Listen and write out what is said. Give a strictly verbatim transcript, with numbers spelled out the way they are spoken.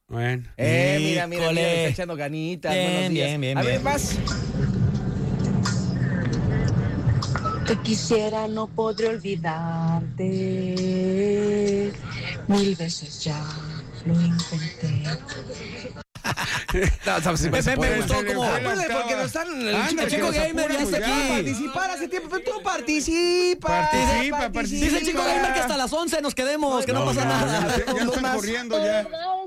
Bueno. Eh, mira, mira, mira, le está echando ganitas. Bien, Buenos días. bien, bien, A ver, bien. más. Te quisiera, no podré olvidarte. Mil veces ya lo intenté. No, sabes, si Me, se me, puede, me gustó güey. como... fue la Acuérdate, octava. porque no están... El Anda, chico, que Chico nos Gamer apura, ya está pues aquí. participar hace tiempo, pero tú participa. Participa, participa. Dice el Chico Gamer que hasta las once nos quedemos, que no, No, pasa ya, nada. Ya, ya Dos están más. corriendo ya.